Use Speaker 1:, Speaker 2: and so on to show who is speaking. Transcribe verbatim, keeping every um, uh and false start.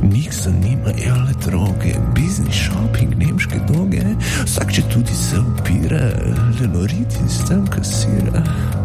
Speaker 1: njih zanimajo le droge, biznis, shopping, nemške doge, vsak če tudi se upira, le noriti s tem kasira.